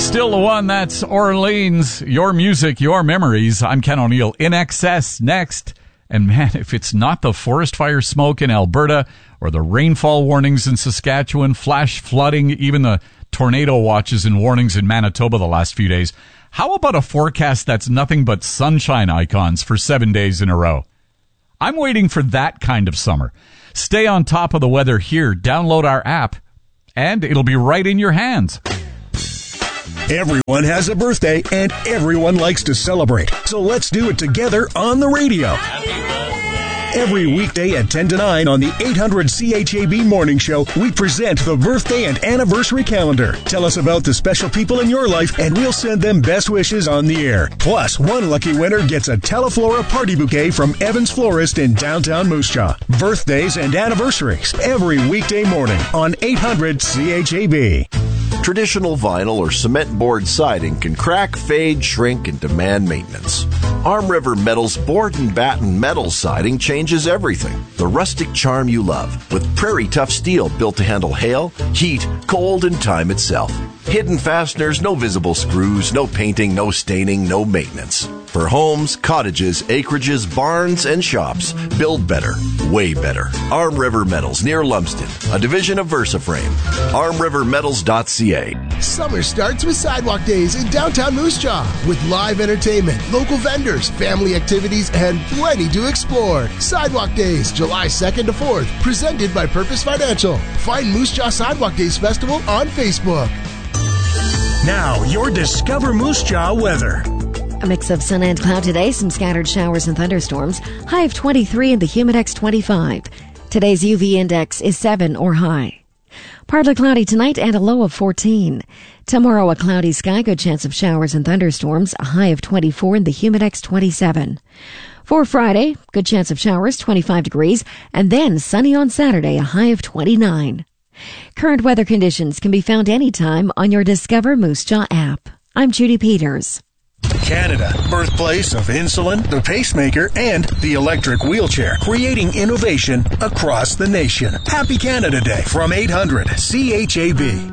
Still the one, that's Orleans. Your music, your memories. I'm Ken O'Neill. In Excess next. And man, if it's not the forest fire smoke in Alberta or the rainfall warnings in Saskatchewan, flash flooding, even the tornado watches and warnings in Manitoba the last few days, how about a forecast that's nothing but sunshine icons for 7 days in a row? I'm waiting for that kind of summer. Stay on top of the weather here. Download our app, and it'll be right in your hands. Everyone has a birthday, and everyone likes to celebrate. So let's do it together on the radio. Every weekday at 10 to 9 on the 800 CHAB Morning Show, we present the birthday and anniversary calendar. Tell us about the special people in your life, and we'll send them best wishes on the air. Plus, one lucky winner gets a Teleflora party bouquet from Evans Florist in downtown Moose Jaw. Birthdays and anniversaries every weekday morning on 800 CHAB. Traditional vinyl or cement board siding can crack, fade, shrink, and demand maintenance. Arm River Metal's board and batten metal siding changes everything. The rustic charm you love, with prairie tough steel built to handle hail, heat, cold, and time itself. Hidden fasteners, no visible screws, no painting, no staining, no maintenance. For homes, cottages, acreages, barns, and shops, build better, way better. Arm River Metals near Lumsden, a division of VersaFrame. ArmRiverMetals.ca. Summer starts with Sidewalk Days in downtown Moose Jaw with live entertainment, local vendors, family activities, and plenty to explore. Sidewalk Days, July 2nd to 4th, presented by Purpose Financial. Find Moose Jaw Sidewalk Days Festival on Facebook. Now, your Discover Moose Jaw weather. A mix of sun and cloud today, some scattered showers and thunderstorms. High of 23 and the Humidex 25. Today's UV index is 7 or high. Partly cloudy tonight and a low of 14. Tomorrow a cloudy sky, good chance of showers and thunderstorms. A high of 24 and the Humidex 27. For Friday, good chance of showers, 25 degrees, and then sunny on Saturday, a high of 29. Current weather conditions can be found anytime on your Discover Moose Jaw app. I'm Judy Peters. Canada, birthplace of insulin, the pacemaker, and the electric wheelchair, creating innovation across the nation. Happy Canada Day from 800 CHAB.